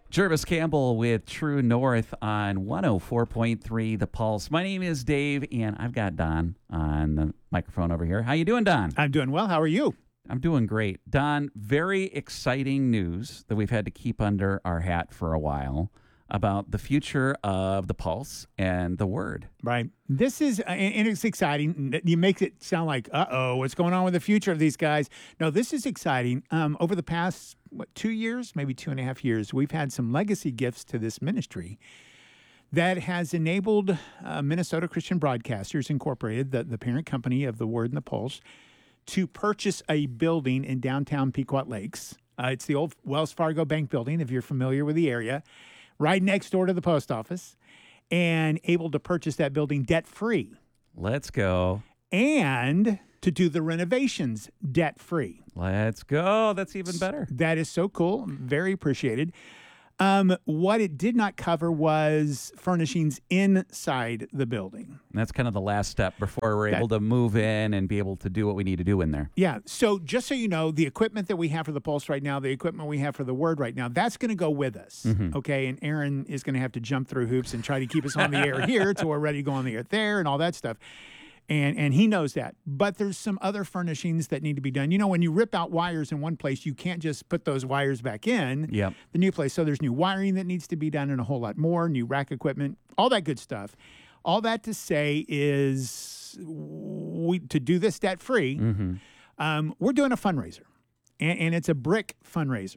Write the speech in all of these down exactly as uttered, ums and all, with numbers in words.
Jervis Campbell with True North on one oh four point three The Pulse. My name is Dave, and I've got Don on the microphone over here. How you doing, Don? I'm doing well. How are you? I'm doing great. Don, very exciting news that we've had to keep under our hat for a while about the future of The Pulse and the Word. Right. This is, and and it's exciting. You make it sound like, uh-oh, what's going on with the future of these guys? No, this is exciting. Um, over the past, what, two years, maybe two and a half years, we've had some legacy gifts to this ministry that has enabled uh, Minnesota Christian Broadcasters Incorporated, the, the parent company of the Word and the Pulse, to purchase a building in downtown Pequot Lakes. Uh, it's the old Wells Fargo Bank building, if you're familiar with the area, right next door to the post office, and able to purchase that building debt-free. Let's go. And to do the renovations debt-free. Let's go. That's even better. That is so cool. Very appreciated. Um, what it did not cover was furnishings inside the building. And that's kind of the last step before we're That- able to move in and be able to do what we need to do in there. Yeah. So just so you know, the equipment that we have for the Pulse right now, the equipment we have for the Word right now, that's going to go with us. Mhm. Okay. And Aaron is going to have to jump through hoops and try to keep us on the air here till we're ready to go on the air there and all that stuff. And and he knows that. But there's some other furnishings that need to be done. You know, when you rip out wires in one place, you can't just put those wires back in Yep. the new place. So there's new wiring that needs to be done and a whole lot more, new rack equipment, all that good stuff. All that to say is we to do this debt-free, Mm-hmm. um, we're doing a fundraiser. And, and it's a brick fundraiser.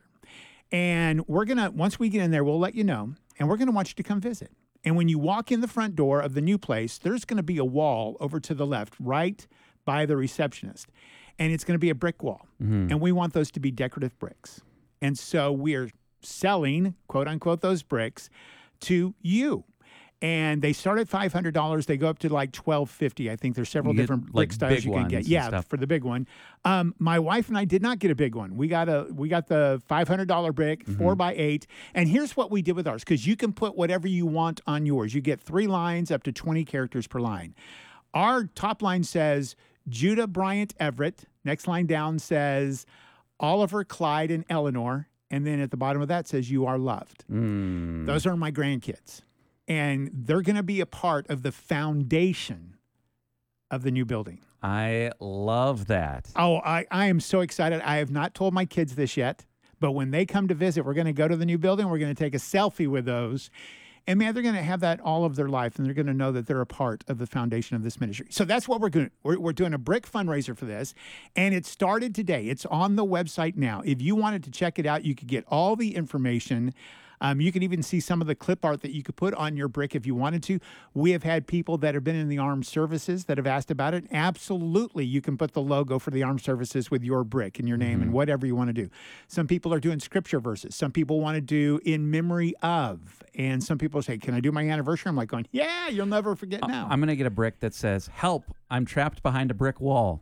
And we're going to, once we get in there, we'll let you know. And we're going to want you to come visit. And when you walk in the front door of the new place, there's going to be a wall over to the left, right by the receptionist. And it's going to be a brick wall. Mm-hmm. And we want those to be decorative bricks. And so we are selling, quote unquote, those bricks to you. And they start at five hundred dollars. They go up to like twelve fifty. I think there's several You get, different like, brick styles big you can ones get. and Yeah, stuff. for the big one. Um, my wife and I did not get a big one. We got a we got the five hundred dollars brick, Mm-hmm. four by eight. And here's what we did with ours, because you can put whatever you want on yours. You get three lines up to twenty characters per line. Our top line says Judah Bryant Everett. Next line down says Oliver, Clyde, and Eleanor. And then at the bottom of that says you are loved. Mm. Those are my grandkids. And they're going to be a part of the foundation of the new building. I love that. Oh, I, I am so excited. I have not told my kids this yet, but when they come to visit, we're going to go to the new building. We're going to take a selfie with those. And man, they're going to have that all of their life, and they're going to know that they're a part of the foundation of this ministry. So that's what we're doing. We're, we're doing a brick fundraiser for this, and it started today. It's on the website now. If you wanted to check it out, you could get all the information. Um, you can even see some of the clip art that you could put on your brick if you wanted to. We have had people that have been in the armed services that have asked about it. Absolutely, you can put the logo for the armed services with your brick and your name Mm-hmm. and whatever you want to do. Some people are doing scripture verses. Some people want to do in memory of. And some people say, can I do my anniversary? I'm like going, yeah, you'll never forget now. I'm going to get a brick that says, "Help, I'm trapped behind a brick wall."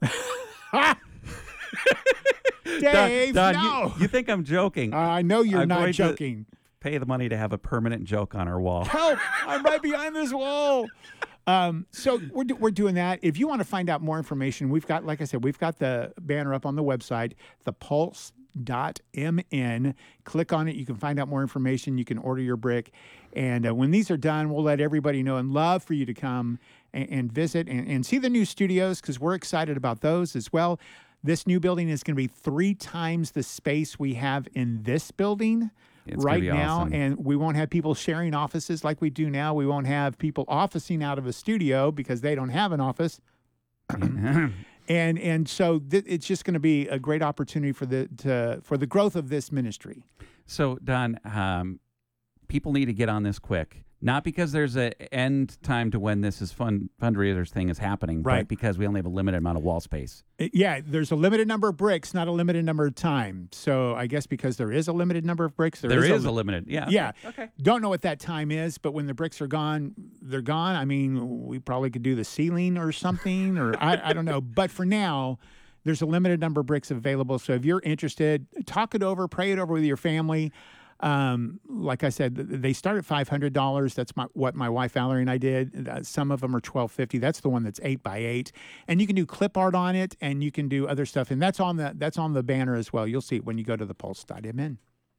Dave, Don, Don, no. you, you think I'm joking. I know you're I'm not going to- joking. Pay the money to have a permanent joke on our wall. Help! I'm right behind this wall. Um, so we're, do- we're doing that. If you want to find out more information, we've got, like I said, we've got the banner up on the website, the pulse dot m n. Click on it. You can find out more information. You can order your brick. And uh, when these are done, we'll let everybody know and love for you to come and, and visit and, and see the new studios, because we're excited about those as well. This new building is going to be three times the space we have in this building. It's gonna right be now, awesome. and we won't have people sharing offices like we do now. We won't have people officing out of a studio because they don't have an office. and and so th- it's just going to be a great opportunity for the to, for the growth of this ministry. So, Don, um, people need to get on this quick. Not because there's an end time to when this is fun fundraisers thing is happening, Right. but because we only have a limited amount of wall space. It- yeah, there's a limited number of bricks, not a limited number of time. So I guess because there is a limited number of bricks, There is a, a limited, yeah. yeah. Okay. Don't know what that time is, but when the bricks are gone, they're gone. I mean, we probably could do the ceiling or something, or I, I don't know. But for now, there's a limited number of bricks available. So if you're interested, talk it over, pray it over with your family. Um, like I said, th- they start at five hundred dollars. That's my, what my wife Valerie and I did. Uh, some of them are twelve fifty. That's the one that's eight by eight, and you can do clip art on it, and you can do other stuff. And that's on the that's on the banner as well. You'll see it when you go to the pulse dot m n.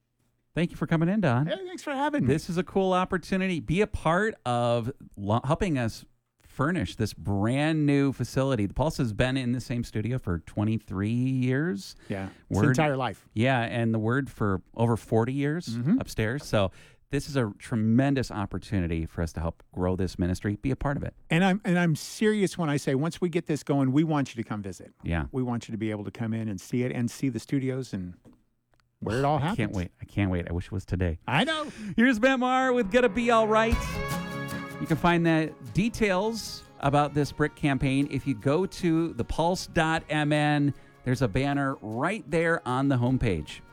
Thank you for coming in, Don. Hey, thanks for having me. This is a cool opportunity. Be a part of lo- helping us furnish this brand new facility. The Pulse has been in the same studio for twenty-three years. Yeah, Word, its entire life. Yeah, and the Word for over forty years Mm-hmm. upstairs. So this is a tremendous opportunity for us to help grow this ministry. Be a part of it. And I'm and I'm serious when I say once we get this going, we want you to come visit. Yeah. We want you to be able to come in and see it and see the studios and where it all happens. I can't wait. I can't wait. I wish it was today. I know. Here's Matt Maher with Gonna Be All Right. You can find the details about this brick campaign if you go to the pulse dot m n. There's a banner right there on the homepage.